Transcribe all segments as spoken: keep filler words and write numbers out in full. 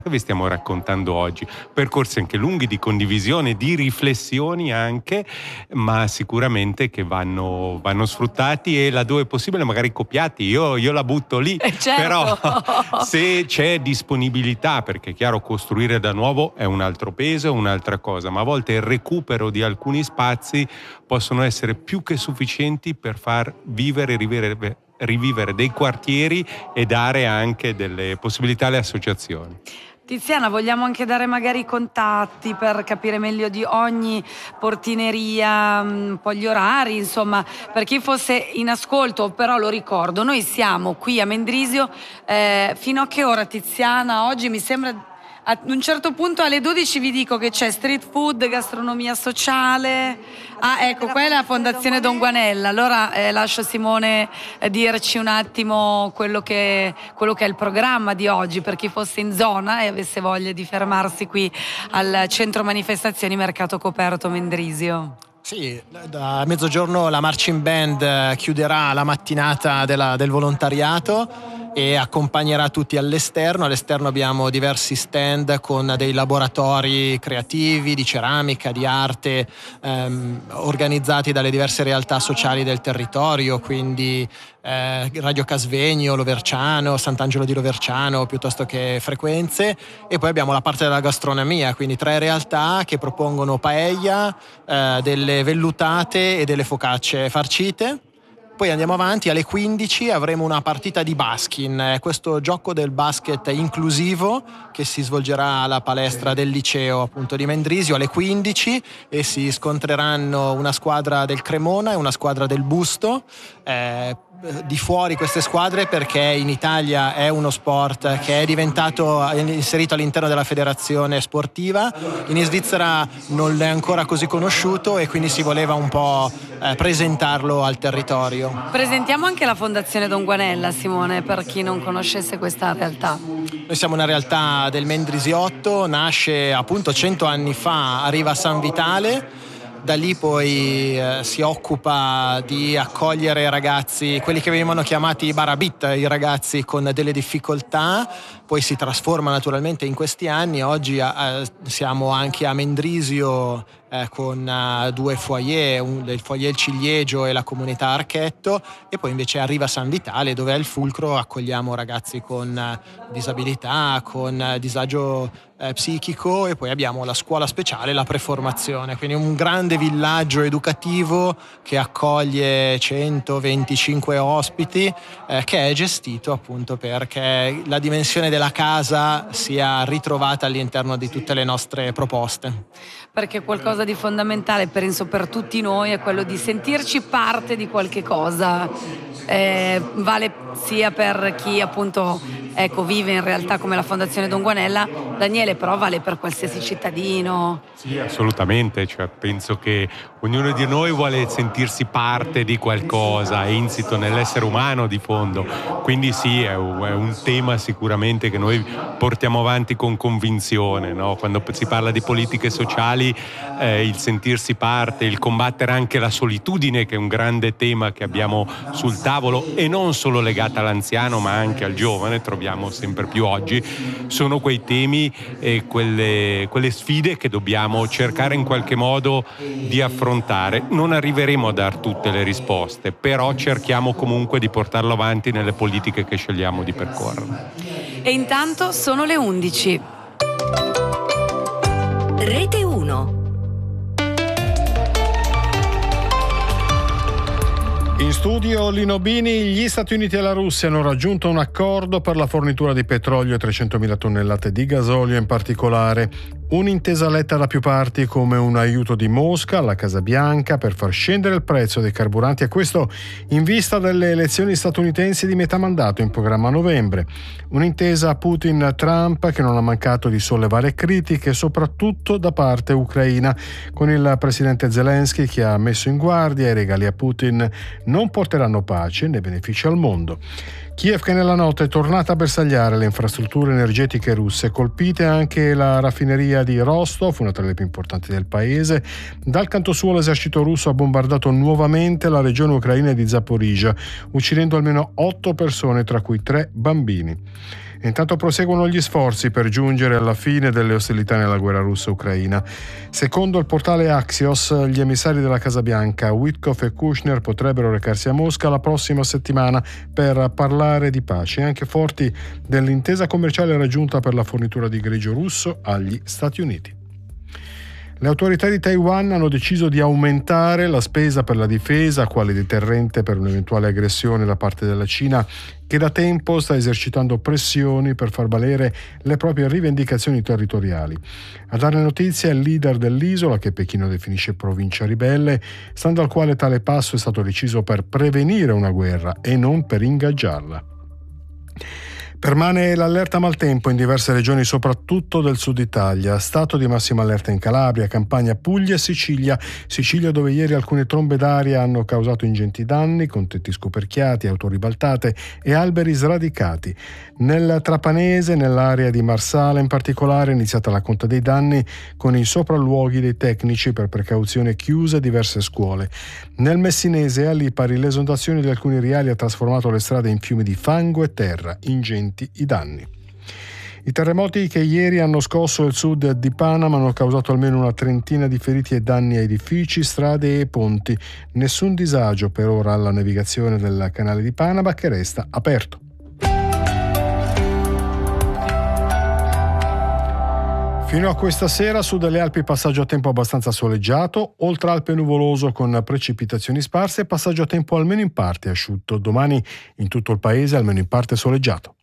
che vi stiamo raccontando oggi. Percorsi anche lunghi di condivisione, di riflessioni anche, ma sicuramente che vanno, vanno sfruttati e laddove è possibile magari copiati. Io, io la butto lì, eh certo. Però se c'è disponibilità, perché è chiaro costruire da nuovo è un altro peso, è un'altra cosa, ma a volte il recupero di alcuni spazi possono essere più che sufficienti per far vivere e rivivere rivivere dei quartieri e dare anche delle possibilità alle associazioni. Tiziana, vogliamo anche dare magari i contatti per capire meglio di ogni portineria, un po' gli orari, insomma, per chi fosse in ascolto, però lo ricordo, noi siamo qui a Mendrisio, eh, fino a che ora, Tiziana? Oggi mi sembra... Ad un certo punto alle dodici vi dico che c'è street food, gastronomia sociale. Ah, ecco, qua è la Fondazione Don Guanella. Allora eh, lascio Simone eh, dirci un attimo quello che, quello che è il programma di oggi per chi fosse in zona e avesse voglia di fermarsi qui al centro manifestazioni Mercato Coperto Mendrisio. Sì, da mezzogiorno la marching band chiuderà la mattinata della, del volontariato e accompagnerà tutti all'esterno. All'esterno abbiamo diversi stand con dei laboratori creativi di ceramica, di arte, ehm, organizzati dalle diverse realtà sociali del territorio, quindi eh, Radio Casvegno, Loverciano, Sant'Angelo di Loverciano, piuttosto che Frequenze. E poi abbiamo la parte della gastronomia, quindi tre realtà che propongono paella, eh, delle vellutate e delle focacce farcite. Poi andiamo avanti, alle quindici avremo una partita di baskin, questo gioco del basket inclusivo che si svolgerà alla palestra del liceo appunto di Mendrisio alle quindici, e si scontreranno una squadra del Cremona e una squadra del Busto. Eh, di fuori queste squadre perché in Italia è uno sport che è diventato inserito all'interno della federazione sportiva, in Svizzera non è ancora così conosciuto e quindi si voleva un po' eh, presentarlo al territorio. Presentiamo anche la Fondazione Don Guanella, Simone, per chi non conoscesse questa realtà. Noi siamo una realtà del Mendrisiotto, nasce appunto cento anni fa a Riva San Vitale. Da lì poi eh, si occupa di accogliere ragazzi, quelli che venivano chiamati barabit, i ragazzi con delle difficoltà, poi si trasforma naturalmente in questi anni. Oggi eh, siamo anche a Mendrisio eh, con uh, due foyer, un, il foyer Il Ciliegio e la comunità Archetto, e poi invece arriva San Vitale dove è il fulcro, accogliamo ragazzi con uh, disabilità, con uh, disagio eh, psichico, e poi abbiamo la scuola speciale e la preformazione, quindi un grande villaggio educativo che accoglie centoventicinque ospiti eh, che è gestito appunto perché la dimensione della casa sia ritrovata all'interno di tutte le nostre proposte. Perché qualcosa di fondamentale per, per tutti noi è quello di sentirci parte di qualche cosa, eh, vale sia per chi appunto ecco, vive in realtà come la Fondazione Don Guanella, Daniele, però vale per qualsiasi cittadino. Sì, assolutamente, cioè, penso che ognuno di noi vuole sentirsi parte di qualcosa, è insito nell'essere umano di fondo, quindi sì, è un, è un tema sicuramente che noi portiamo avanti con convinzione, no? Quando si parla di politiche sociali, eh, il sentirsi parte, il combattere anche la solitudine, che è un grande tema che abbiamo sul tavolo e non solo legata all'anziano ma anche al giovane, troviamo sempre più oggi, sono quei temi e quelle, quelle sfide che dobbiamo cercare in qualche modo di affrontare. Non arriveremo a dar tutte le risposte, però cerchiamo comunque di portarlo avanti nelle politiche che scegliamo di percorrere. E intanto sono le undici. Rete uno. In studio Lino Bini. Gli Stati Uniti e la Russia hanno raggiunto un accordo per la fornitura di petrolio e trecentomila tonnellate di gasolio in particolare. Un'intesa letta da più parti come un aiuto di Mosca alla Casa Bianca per far scendere il prezzo dei carburanti, e questo in vista delle elezioni statunitensi di metà mandato in programma a novembre. Un'intesa Putin-Trump che non ha mancato di sollevare critiche soprattutto da parte ucraina, con il presidente Zelensky che ha messo in guardia i regali a Putin non porteranno pace né benefici al mondo. Kiev che nella notte è tornata a bersagliare le infrastrutture energetiche russe, colpite anche la raffineria di Rostov, una tra le più importanti del paese. Dal canto suo l'esercito russo ha bombardato nuovamente la regione ucraina di Zaporizhzhia, uccidendo almeno otto persone, tra cui tre bambini. Intanto proseguono gli sforzi per giungere alla fine delle ostilità nella guerra russa-ucraina. Secondo il portale Axios, gli emissari della Casa Bianca, Witkoff e Kushner, potrebbero recarsi a Mosca la prossima settimana per parlare di pace, anche forti dell'intesa commerciale raggiunta per la fornitura di grigio russo agli Stati Uniti. Le autorità di Taiwan hanno deciso di aumentare la spesa per la difesa quale deterrente per un'eventuale aggressione da parte della Cina, che da tempo sta esercitando pressioni per far valere le proprie rivendicazioni territoriali. A dare notizia è il leader dell'isola, che Pechino definisce provincia ribelle, stando al quale tale passo è stato deciso per prevenire una guerra e non per ingaggiarla. Permane l'allerta maltempo in diverse regioni, soprattutto del sud Italia. Stato di massima allerta in Calabria, Campania, Puglia e Sicilia. Sicilia, dove ieri alcune trombe d'aria hanno causato ingenti danni, con tetti scoperchiati, auto ribaltate e alberi sradicati. Nel Trapanese, nell'area di Marsala in particolare, è iniziata la conta dei danni, con i sopralluoghi dei tecnici per precauzione chiuse diverse scuole. Nel Messinese, a Lipari, l'esondazione di alcuni riali ha trasformato le strade in fiumi di fango e terra, ingenti i danni. I terremoti che ieri hanno scosso il sud di Panama hanno causato almeno una trentina di feriti e danni a edifici, strade e ponti. Nessun disagio per ora alla navigazione del canale di Panama, che resta aperto. Fino a questa sera su delle Alpi passaggio a tempo abbastanza soleggiato, oltre Alpe nuvoloso con precipitazioni sparse e passaggio a tempo almeno in parte asciutto. Domani in tutto il paese almeno in parte soleggiato.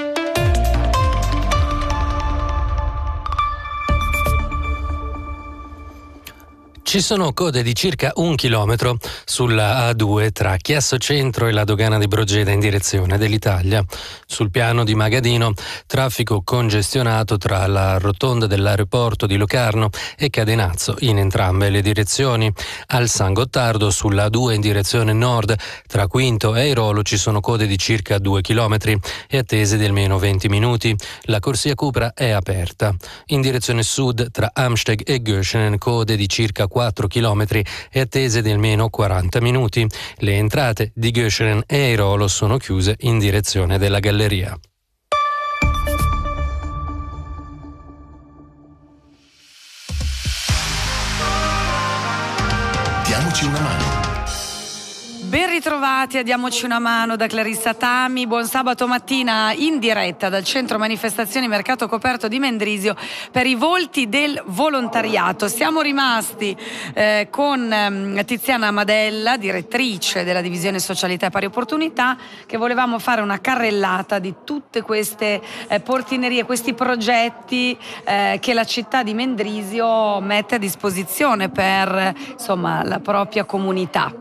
Ci sono code di circa un chilometro sulla A due tra Chiasso Centro e la dogana di Brogeda in direzione dell'Italia. Sul piano di Magadino, traffico congestionato tra la rotonda dell'aeroporto di Locarno e Cadenazzo in entrambe le direzioni. Al San Gottardo sulla A due in direzione nord tra Quinto e Airolo ci sono code di circa due chilometri e attese di almeno venti minuti. La corsia Cupra è aperta. In direzione sud tra Amsteg e Göschenen code di circa quattro chilometri e attese di almeno quaranta minuti. Le entrate di Göschenen e Airolo sono chiuse in direzione della galleria. Diamoci una mano. Ben ritrovati a Diamoci una mano da Clarissa Tami. Buon sabato mattina in diretta dal centro manifestazioni Mercato Coperto di Mendrisio per i volti del volontariato. Siamo rimasti eh, con eh, Tiziana Amadella, direttrice della divisione socialità e pari opportunità, che volevamo fare una carrellata di tutte queste eh, portinerie, questi progetti eh, che la città di Mendrisio mette a disposizione per insomma la propria comunità.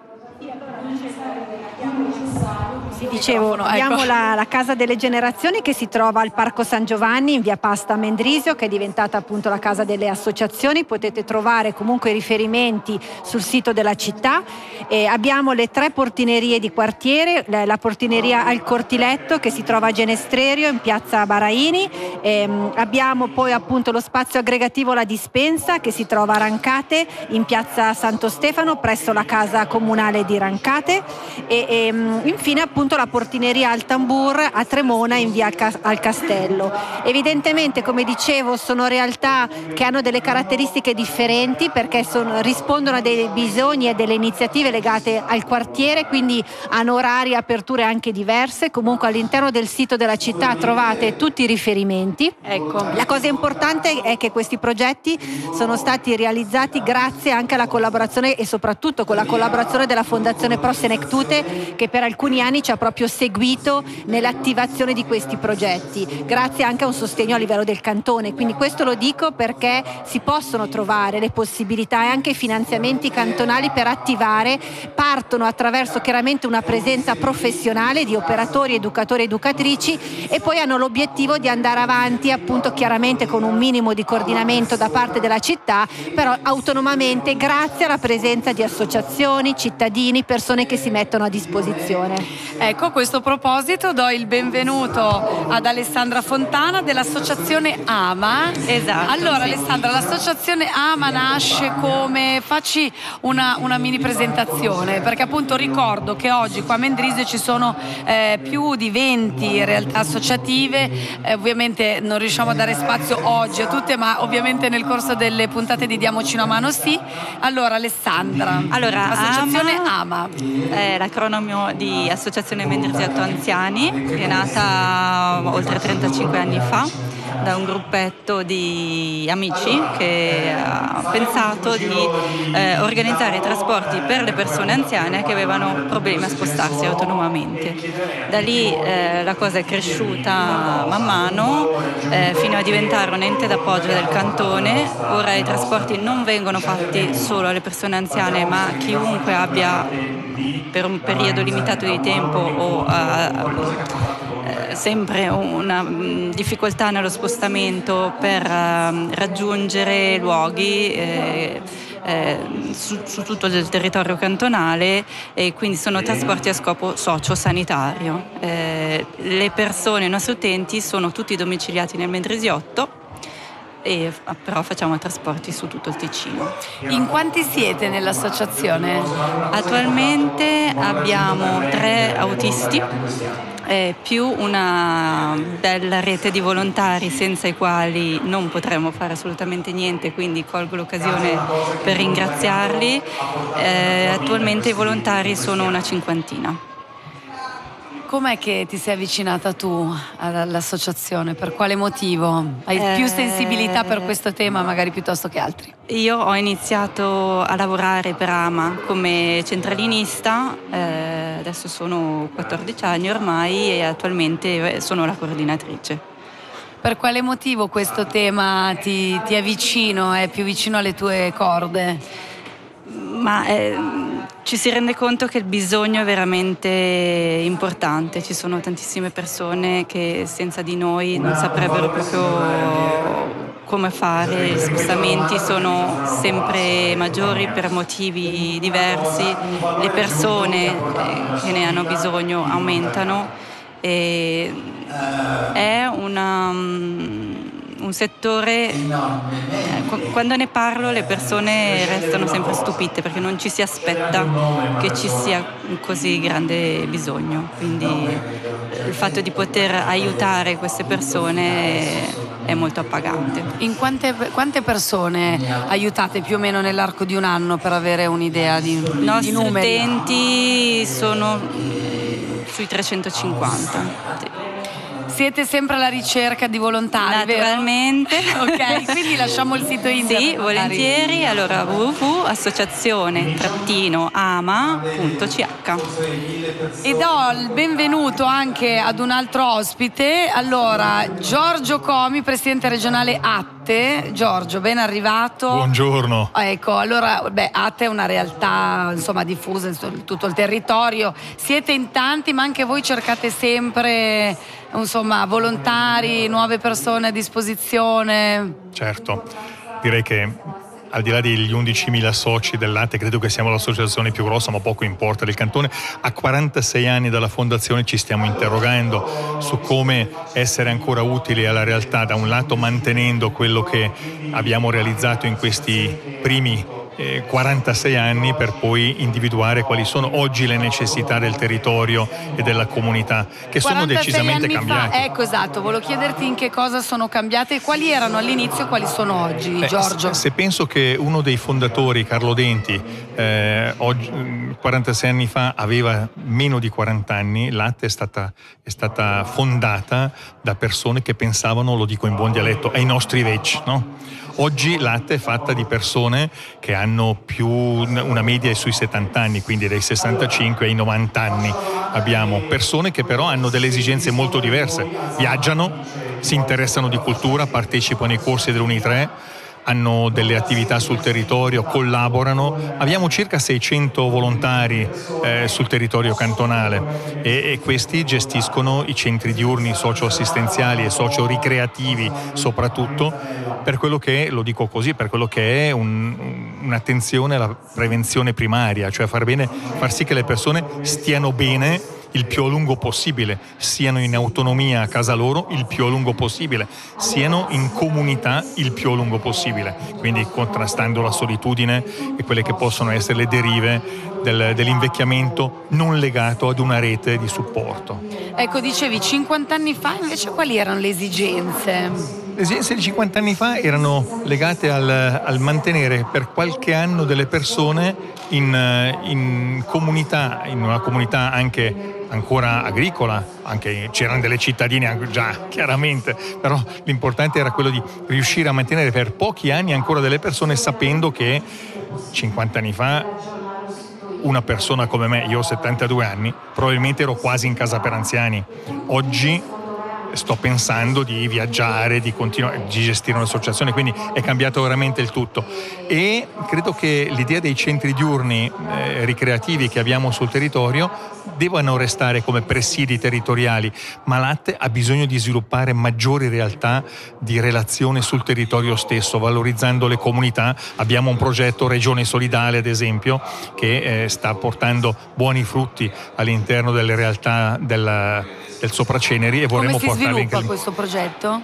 Dicevo, abbiamo ecco. la, la Casa delle Generazioni che si trova al Parco San Giovanni in via Pasta a Mendrisio, che è diventata appunto la Casa delle Associazioni. Potete trovare comunque i riferimenti sul sito della città. E abbiamo le tre portinerie di quartiere, la, la portineria al Cortiletto che si trova a Genestrerio in piazza Baraini. E, abbiamo poi appunto lo spazio aggregativo La Dispensa che si trova a Rancate in piazza Santo Stefano presso la casa comunale di Rancate. E, e infine appunto la portineria al Tambur a Tremona in via al Castello. Evidentemente, come dicevo, sono realtà che hanno delle caratteristiche differenti perché sono, rispondono a dei bisogni e delle iniziative legate al quartiere, quindi hanno orari e aperture anche diverse. Comunque all'interno del sito della città trovate tutti i riferimenti. Ecco. La cosa importante è che questi progetti sono stati realizzati grazie anche alla collaborazione e soprattutto con la collaborazione della Fondazione Pro Senectute, che per alcuni anni ci ha proprio seguito nell'attivazione di questi progetti, grazie anche a un sostegno a livello del cantone. Quindi questo lo dico perché si possono trovare le possibilità e anche i finanziamenti cantonali per attivare, partono attraverso chiaramente una presenza professionale di operatori, educatori, educatrici, e poi hanno l'obiettivo di andare avanti appunto chiaramente con un minimo di coordinamento da parte della città, però autonomamente grazie alla presenza di associazioni, cittadini, persone che si mettono a disposizione. Ecco, Ecco, a questo proposito do il benvenuto ad Alessandra Fontana dell'associazione AMA. Esatto. Allora sì. Alessandra, l'associazione AMA nasce come... Facci una, una mini presentazione, perché appunto ricordo che oggi qua a Mendrisio ci sono eh, più di venti realtà associative, eh, ovviamente non riusciamo a dare spazio oggi a tutte, ma ovviamente nel corso delle puntate di Diamoci una mano sì. Allora Alessandra, allora, l'associazione AMA, AMA è l'acronimo di Associazione Mendrisiotto Anziani, che è nata oltre trentacinque anni fa da un gruppetto di amici che ha pensato di eh, organizzare trasporti per le persone anziane che avevano problemi a spostarsi autonomamente. Da lì eh, la cosa è cresciuta man mano eh, fino a diventare un ente d'appoggio del cantone. Ora i trasporti non vengono fatti solo alle persone anziane, ma chiunque abbia per un periodo limitato di tempo o uh, sempre una mh, difficoltà nello spostamento per uh, raggiungere luoghi eh, eh, su, su tutto il territorio cantonale, e quindi sono trasporti a scopo socio-sanitario. Eh, le persone, i nostri utenti, sono tutti domiciliati nel Mendrisiotto, e però facciamo trasporti su tutto il Ticino. In quanti siete nell'associazione? Attualmente abbiamo tre autisti, eh, più una bella rete di volontari senza i quali non potremmo fare assolutamente niente, quindi colgo l'occasione per ringraziarli. Eh, attualmente i volontari sono una cinquantina. Com'è che ti sei avvicinata tu all'associazione? Per quale motivo? Hai Eh, più sensibilità per questo tema magari piuttosto che altri? Io ho iniziato a lavorare per AMA come centralinista, eh, adesso sono quattordici anni ormai e attualmente sono la coordinatrice. Per quale motivo questo tema ti, ti è vicino, è più vicino alle tue corde? Ma eh, ci si rende conto che il bisogno è veramente importante, ci sono tantissime persone che senza di noi non saprebbero proprio come fare, gli spostamenti sono sempre maggiori per motivi diversi, le persone eh, che ne hanno bisogno aumentano, e è una... un settore, quando ne parlo le persone restano sempre stupite perché non ci si aspetta che ci sia un così grande bisogno, quindi il fatto di poter aiutare queste persone è molto appagante. In quante, quante persone aiutate più o meno nell'arco di un anno, per avere un'idea di, I nostri di numeri? utenti sono sui trecentocinquanta. Sì. Siete sempre alla ricerca di volontari, Naturalmente. Vero? Ok, quindi lasciamo il sito internet. Sì, volentieri. Allora w w w punto associazione ama punto c h. E do il benvenuto anche ad un altro ospite. Allora, Giorgio Comi, presidente regionale Atte. Giorgio, ben arrivato. Buongiorno. Ecco, allora, beh, Atte è una realtà insomma diffusa in tutto il territorio. Siete in tanti, ma anche voi cercate sempre insomma volontari, nuove persone a disposizione. Certo, direi che al di là degli undicimila soci dell'Atte, credo che siamo l'associazione più grossa, ma poco importa, del cantone. A quarantasei anni dalla fondazione ci stiamo interrogando su come essere ancora utili alla realtà, da un lato mantenendo quello che abbiamo realizzato in questi primi eh, quarantasei anni, per poi individuare quali sono oggi le necessità del territorio e della comunità, che sono decisamente cambiate. Fa, ecco, esatto, volevo chiederti in che cosa sono cambiate, quali erano all'inizio e quali sono oggi. Beh, Giorgio. Se penso che uno dei fondatori, Carlo Denti, eh, oggi, quarantasei anni fa aveva meno di quaranta anni, l'Atte è stata, è stata fondata da persone che pensavano, lo dico in buon dialetto, ai nostri vecchi, no? Oggi l'Atte è fatta di persone che hanno più una media sui settanta anni, quindi dai sessantacinque ai novanta anni. Abbiamo persone che però hanno delle esigenze molto diverse, viaggiano, si interessano di cultura, partecipano ai corsi dell'Unitre, hanno delle attività sul territorio, collaborano. Abbiamo circa seicento volontari eh, sul territorio cantonale e, e questi gestiscono i centri diurni socio-assistenziali e socio-ricreativi, soprattutto per quello che, lo dico così, per quello che è un, un'attenzione alla prevenzione primaria, cioè far bene, far sì che le persone stiano bene il più a lungo possibile, siano in autonomia a casa loro il più a lungo possibile, siano in comunità il più a lungo possibile, quindi contrastando la solitudine e quelle che possono essere le derive del, dell'invecchiamento non legato ad una rete di supporto. Ecco, dicevi cinquanta anni fa invece quali erano le esigenze? Le esigenze di cinquanta anni fa erano legate al, al mantenere per qualche anno delle persone in, in comunità, in una comunità anche ancora agricola, anche c'erano delle cittadine già chiaramente, però l'importante era quello di riuscire a mantenere per pochi anni ancora delle persone, sapendo che cinquanta anni fa una persona come me, io ho settantadue anni, probabilmente ero quasi in casa per anziani. Oggi sto pensando di viaggiare, di continuare, di gestire un'associazione, quindi è cambiato veramente il tutto. E credo che l'idea dei centri diurni eh, ricreativi che abbiamo sul territorio devono restare come presidi territoriali, ma Latte ha bisogno di sviluppare maggiori realtà di relazione sul territorio stesso, valorizzando le comunità. Abbiamo un progetto Regione Solidale, ad esempio, che eh, sta portando buoni frutti all'interno delle realtà della del Sopraceneri, e vorremmo portarli. Come si sviluppa anche questo progetto?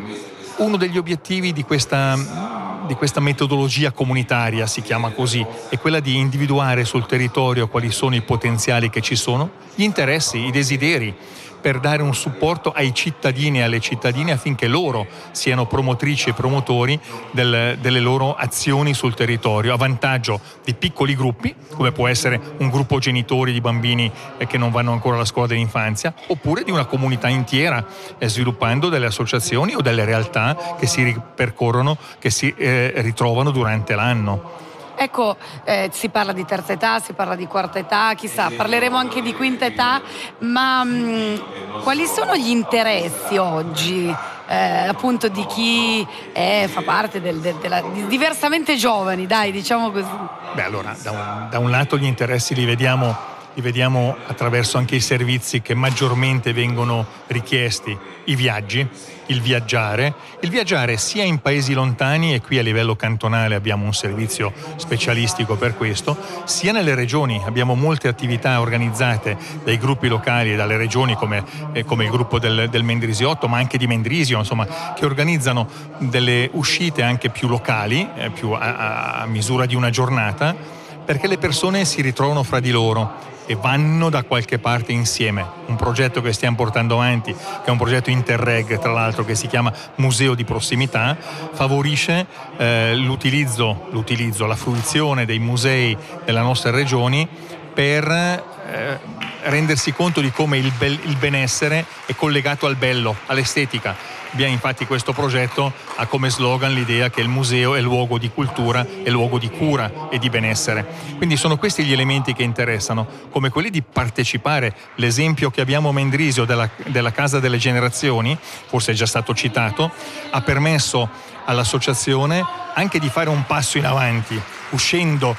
Uno degli obiettivi di questa, di questa metodologia comunitaria, si chiama così, è quella di individuare sul territorio quali sono i potenziali che ci sono, gli interessi, i desideri, per dare un supporto ai cittadini e alle cittadine affinché loro siano promotrici e promotori del, delle loro azioni sul territorio, a vantaggio di piccoli gruppi, come può essere un gruppo genitori di bambini che non vanno ancora alla scuola dell'infanzia, oppure di una comunità intera, eh, sviluppando delle associazioni o delle realtà che si ripercorrono, che si eh, ritrovano durante l'anno. Ecco, eh, si parla di terza età, si parla di quarta età, chissà, parleremo anche di quinta età, ma mh, quali sono gli interessi oggi eh, appunto di chi è, fa parte del, del, della, di diversamente giovani, dai, diciamo così? Beh, allora, da un, da un lato gli interessi li vediamo, li vediamo attraverso anche i servizi che maggiormente vengono richiesti, i viaggi, il viaggiare, il viaggiare sia in paesi lontani, e qui a livello cantonale abbiamo un servizio specialistico per questo, sia nelle regioni. Abbiamo molte attività organizzate dai gruppi locali e dalle regioni, come, eh, come il gruppo del, del Mendrisiotto, ma anche di Mendrisio, insomma, che organizzano delle uscite anche più locali, eh, più a, a misura di una giornata, perché le persone si ritrovano fra di loro e vanno da qualche parte insieme. Un progetto che stiamo portando avanti, che è un progetto Interreg, tra l'altro, che si chiama Museo di Prossimità, favorisce eh, l'utilizzo, l'utilizzo, la fruizione dei musei della nostra regione per eh, rendersi conto di come il, bel, il benessere è collegato al bello, all'estetica. Abbiamo infatti questo progetto ha come slogan l'idea che il museo è luogo di cultura, è luogo di cura e di benessere. Quindi sono questi gli elementi che interessano, come quelli di partecipare. L'esempio che abbiamo a Mendrisio della, della Casa delle Generazioni, forse è già stato citato, ha permesso all'associazione anche di fare un passo in avanti, uscendo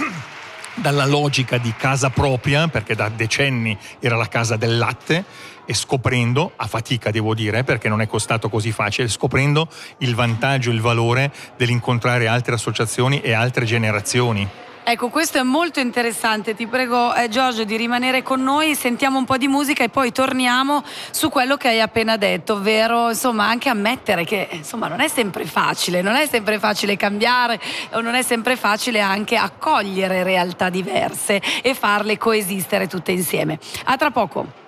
dalla logica di casa propria, perché da decenni era la casa del latte, e scoprendo, a fatica devo dire, perché non è costato così facile, scoprendo il vantaggio, il valore dell'incontrare altre associazioni e altre generazioni. Ecco, questo è molto interessante. Ti prego, eh, Giorgio, di rimanere con noi, sentiamo un po' di musica e poi torniamo su quello che hai appena detto, ovvero insomma anche ammettere che insomma non è sempre facile, non è sempre facile cambiare, o non è sempre facile anche accogliere realtà diverse e farle coesistere tutte insieme. A tra poco.